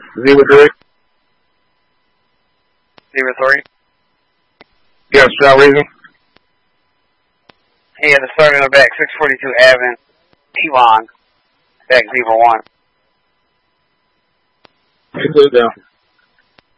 03. 03. Yes, Shall Reason. He had to start in the back, 642 Avon, Elon, back 01. Sit down.